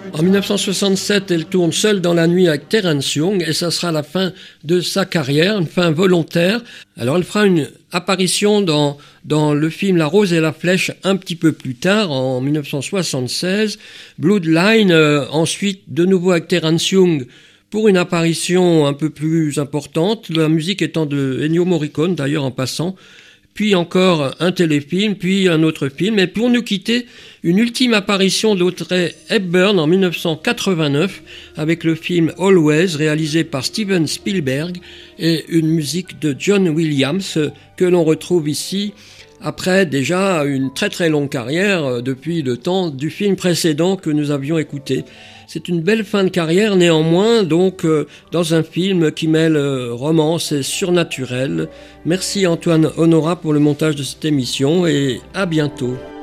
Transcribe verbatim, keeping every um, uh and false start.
En dix-neuf cent soixante-sept, elle tourne Seule dans la nuit avec Terence Young et ça sera la fin de sa carrière, une fin volontaire. Alors elle fera une apparition dans, dans le film La Rose et la Flèche un petit peu plus tard, en dix-neuf cent soixante-seize. Bloodline, euh, ensuite de nouveau avec Terence Young pour une apparition un peu plus importante, la musique étant de Ennio Morricone d'ailleurs en passant. Puis encore un téléfilm, puis un autre film. Et pour nous quitter, une ultime apparition d'Audrey Hepburn en dix-neuf cent quatre-vingt-neuf avec le film Always, réalisé par Steven Spielberg, et une musique de John Williams que l'on retrouve ici après déjà une très très longue carrière depuis le temps du film précédent que nous avions écouté. C'est une belle fin de carrière néanmoins, donc euh, dans un film qui mêle euh, romance et surnaturel. Merci Antoine Honora pour le montage de cette émission et à bientôt.